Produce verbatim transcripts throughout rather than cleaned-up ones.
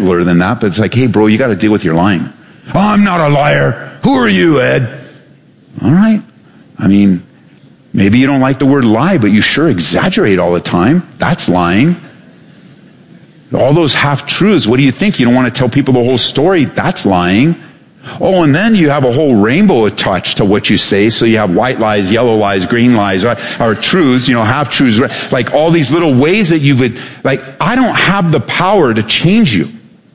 gentler than that, but it's like, hey, bro, you got to deal with your lying. Oh, I'm not a liar. Who are you, Ed? All right. I mean, maybe you don't like the word lie, but you sure exaggerate all the time. That's lying. All those half-truths, what do you think? You don't want to tell people the whole story? That's lying. Oh, and then you have a whole rainbow attached to what you say. So you have white lies, yellow lies, green lies, or, or truths, you know, half-truths, like all these little ways that you would, like, I don't have the power to change you.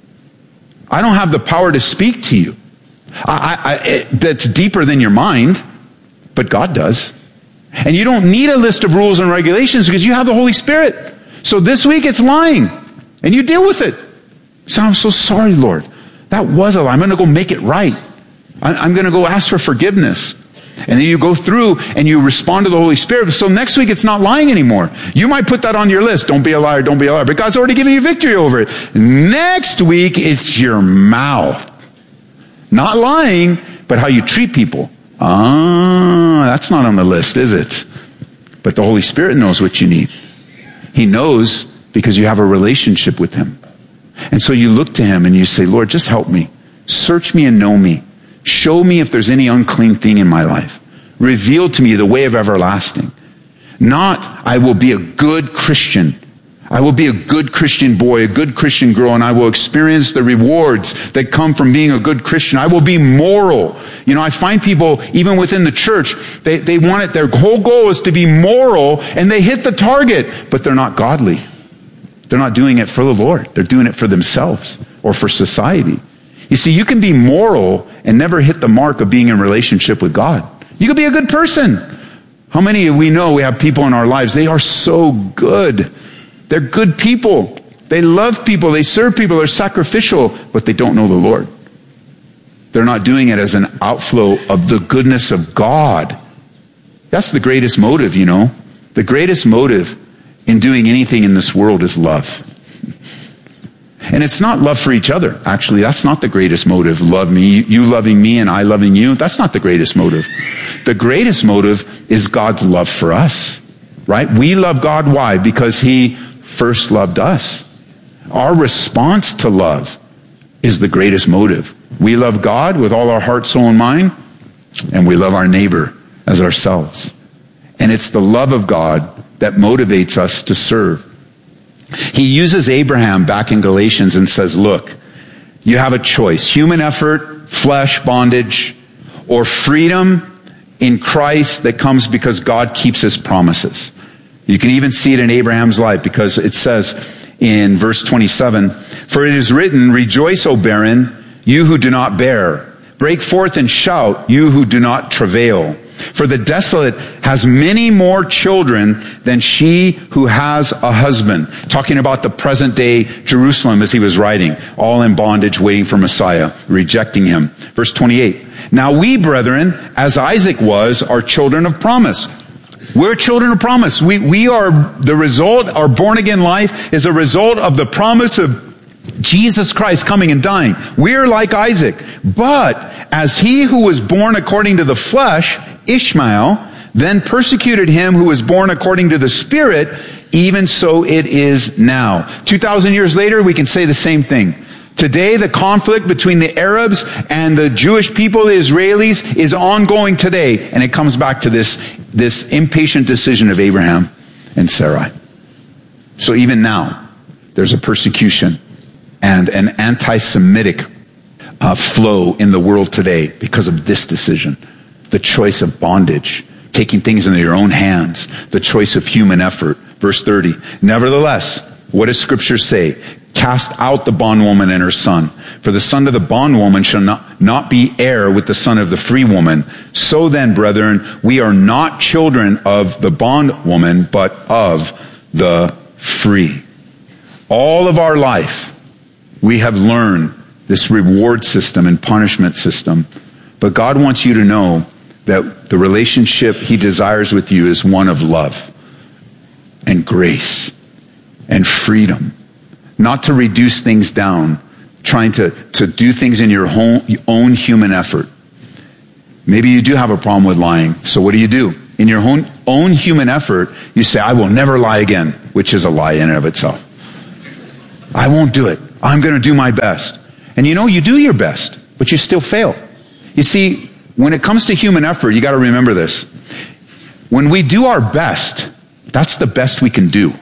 I don't have the power to speak to you. I, I, it, that's deeper than your mind, but God does. And you don't need a list of rules and regulations because you have the Holy Spirit. So this week it's lying, and you deal with it. So I'm so sorry, Lord. That was a lie. I'm going to go make it right. I'm going to go ask for forgiveness. And then you go through and you respond to the Holy Spirit. So next week it's not lying anymore. You might put that on your list. Don't be a liar, don't be a liar. But God's already given you victory over it. Next week it's your mouth. Not lying, but how you treat people. Ah, that's not on the list, is it? But the Holy Spirit knows what you need. He knows because you have a relationship with Him. And so you look to Him and you say, Lord, just help me. Search me and know me. Show me if there's any unclean thing in my life. Reveal to me the way of everlasting. Not, I will be a good Christian. I will be a good Christian boy, a good Christian girl, and I will experience the rewards that come from being a good Christian. I will be moral. You know, I find people, even within the church, they, they want it, their whole goal is to be moral, and they hit the target, but they're not godly. They're not doing it for the Lord. They're doing it for themselves or for society. You see, you can be moral and never hit the mark of being in relationship with God. You can be a good person. How many of we know we have people in our lives, they are so good. They're good people. They love people. They serve people. They're sacrificial, but they don't know the Lord. They're not doing it as an outflow of the goodness of God. That's the greatest motive, you know. The greatest motive in doing anything in this world is love. And it's not love for each other. Actually, that's not the greatest motive. Love me, you loving me and I loving you. That's not the greatest motive. The greatest motive is God's love for us, right? We love God. Why? Because He first loved us. Our response to love is the greatest motive. We love God with all our heart, soul, and mind, and we love our neighbor as ourselves. And it's the love of God that motivates us to serve. He uses Abraham back in Galatians and says, look, you have a choice. Human effort, flesh, bondage, or freedom in Christ that comes because God keeps His promises. You can even see it in Abraham's life because it says in verse twenty-seven, for it is written, rejoice, O barren, you who do not bear. Break forth and shout, you who do not travail. For the desolate has many more children than she who has a husband. Talking about the present day Jerusalem as he was writing, all in bondage, waiting for Messiah, rejecting Him. Verse twenty-eight, now we, brethren, as Isaac was, are children of promise. We're children of promise. We, we are the result, our born again life is a result of the promise of Jesus Christ coming and dying. We're like Isaac. But as he who was born according to the flesh, Ishmael, then persecuted him who was born according to the Spirit, even so it is now. Two thousand years later, we can say the same thing. Today, the conflict between the Arabs and the Jewish people, the Israelis, is ongoing today. And it comes back to this, this impatient decision of Abraham and Sarai. So even now, there's a persecution and an anti-Semitic uh, flow in the world today because of this decision. The choice of bondage, taking things into your own hands, the choice of human effort. Verse thirty, nevertheless, what does Scripture say? Cast out the bondwoman and her son. For the son of the bondwoman shall not, not be heir with the son of the free woman. So then, brethren, we are not children of the bondwoman, but of the free. All of our life, we have learned this reward system and punishment system. But God wants you to know that the relationship He desires with you is one of love and grace and freedom. Not to reduce things down, trying to, to do things in your own, your own human effort. Maybe you do have a problem with lying. So what do you do? In your own, own human effort, you say, I will never lie again, which is a lie in and of itself. I won't do it. I'm going to do my best. And you know, you do your best, but you still fail. You see, when it comes to human effort, you got to remember this. When we do our best, that's the best we can do.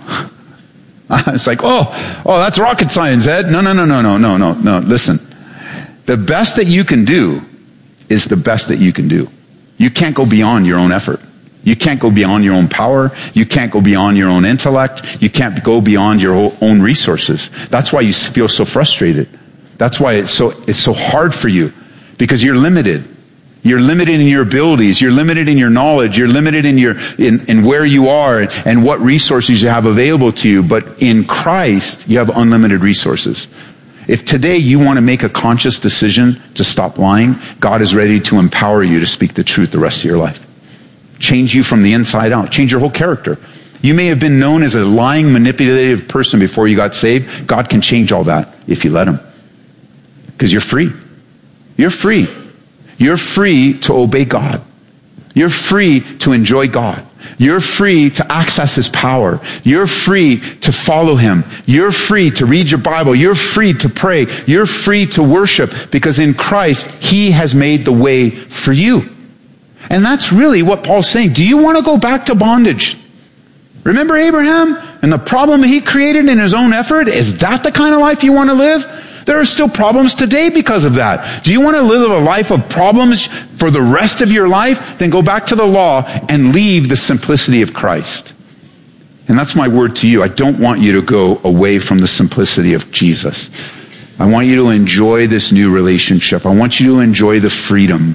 It's like, oh, oh, that's rocket science, Ed. No, no, no, no, no, no, no, no. Listen, the best that you can do is the best that you can do. You can't go beyond your own effort. You can't go beyond your own power. You can't go beyond your own intellect. You can't go beyond your own resources. That's why you feel so frustrated. That's why it's so, it's so hard for you, because you're limited. You're limited in your abilities. You're limited in your knowledge. You're limited in your, in, in where you are and, and what resources you have available to you. But in Christ, you have unlimited resources. If today you want to make a conscious decision to stop lying, God is ready to empower you to speak the truth the rest of your life. Change you from the inside out. Change your whole character. You may have been known as a lying, manipulative person before you got saved. God can change all that if you let him. Because you're free. You're free. You're free to obey God. You're free to enjoy God. You're free to access his power. You're free to follow him. You're free to read your Bible. You're free to pray. You're free to worship, because in Christ, he has made the way for you. And that's really what Paul's saying. Do you want to go back to bondage? Remember Abraham and the problem he created in his own effort? Is that the kind of life you want to live? There are still problems today because of that. Do you want to live a life of problems for the rest of your life? Then go back to the law and leave the simplicity of Christ. And that's my word to you. I don't want you to go away from the simplicity of Jesus. I want you to enjoy this new relationship. I want you to enjoy the freedom.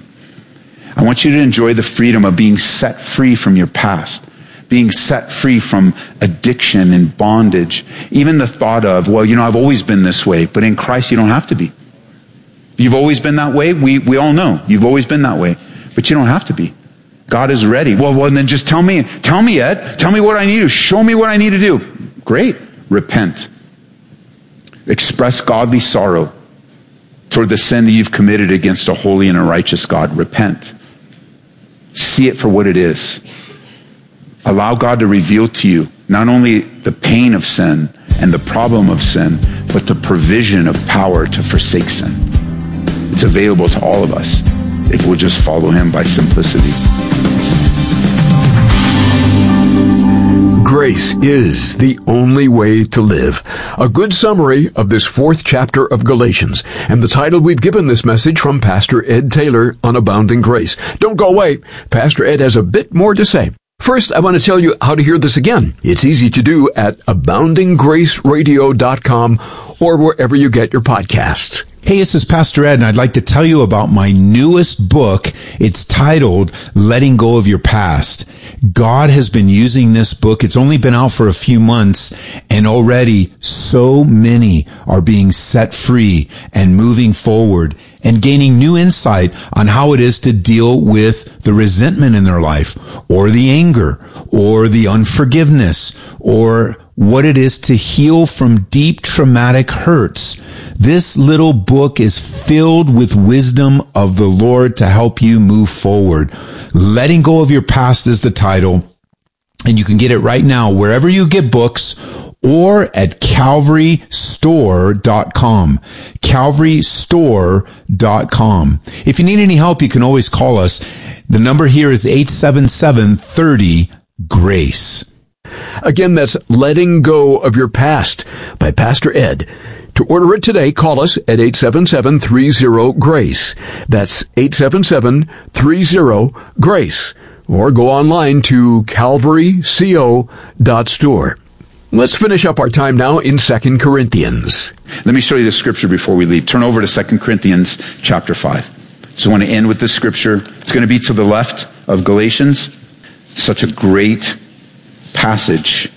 I want you to enjoy the freedom of being set free from your past. Being set free from addiction and bondage. Even the thought of, well, you know, I've always been this way, but in Christ you don't have to be. You've always been that way? We we all know. You've always been that way. But you don't have to be. God is ready. Well, well, then just tell me, tell me, Ed, tell me what I need to, show me what I need to do. Great. Repent. Express godly sorrow toward the sin that you've committed against a holy and a righteous God. Repent. See it for what it is. Allow God to reveal to you not only the pain of sin and the problem of sin, but the provision of power to forsake sin. It's available to all of us if we'll just follow him by simplicity. Grace is the only way to live. A good summary of this fourth chapter of Galatians, and the title we've given this message from Pastor Ed Taylor on Abounding Grace. Don't go away. Pastor Ed has a bit more to say. First, I want to tell you how to hear this again. It's easy to do at abounding grace radio dot com or wherever you get your podcasts. Hey, this is Pastor Ed, and I'd like to tell you about my newest book. It's titled Letting Go of Your Past. God has been using this book. It's only been out for a few months, and already so many are being set free and moving forward and gaining new insight on how it is to deal with the resentment in their life, or the anger, or the unforgiveness, or what it is to heal from deep traumatic hurts. This little book is filled with wisdom of the Lord to help you move forward. Letting Go of Your Past is the title, and you can get it right now wherever you get books or at calvary store dot com. calvary store dot com. If you need any help, you can always call us. The number here is eight seven seven, three zero, GRACE. Again, that's Letting Go of Your Past by Pastor Ed. To order it today, call us at eight seven seven, three zero, GRACE. That's eight seven seven, three zero, GRACE. Or go online to calvary co dot store. Let's finish up our time now in Second Corinthians. Let me show you the scripture before we leave. Turn over to Second Corinthians chapter five. So I want to end with this scripture. It's going to be to the left of Galatians. Such a great passage.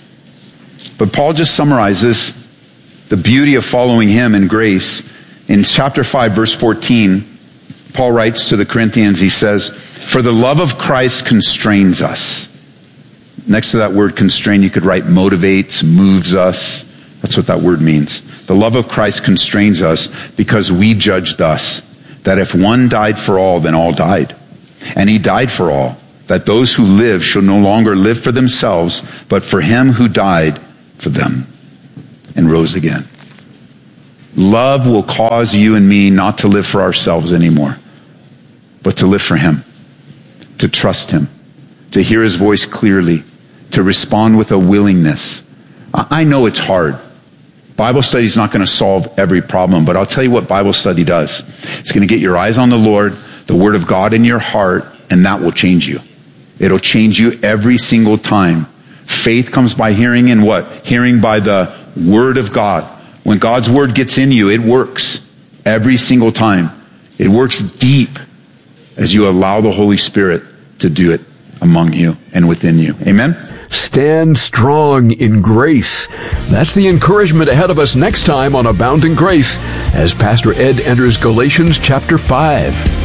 But Paul just summarizes the beauty of following him in grace. In chapter five, verse fourteen, Paul writes to the Corinthians, he says, "For the love of Christ constrains us." Next to that word constrain, you could write motivates, moves us. That's what that word means. The love of Christ constrains us because we judge thus, that if one died for all, then all died. And he died for all, that those who live shall no longer live for themselves, but for him who died for them and rose again. Love will cause you and me not to live for ourselves anymore, but to live for him, to trust him, to hear his voice clearly, to respond with a willingness. I know it's hard. Bible study is not going to solve every problem, but I'll tell you what Bible study does. It's going to get your eyes on the Lord, the Word of God in your heart, and that will change you. It'll change you every single time. Faith comes by hearing, and what? Hearing by the Word of God. When God's Word gets in you, it works every single time. It works deep as you allow the Holy Spirit to do it among you and within you. Amen? Stand strong in grace. That's the encouragement ahead of us next time on Abounding Grace as Pastor Ed enters Galatians chapter five.